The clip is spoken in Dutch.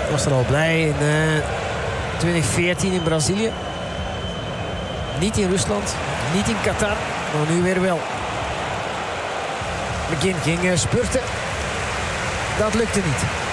Was er al blij in 2014 in Brazilië. Niet in Rusland, niet in Qatar, maar nu weer wel. McGinn ging spurten. Dat lukte niet.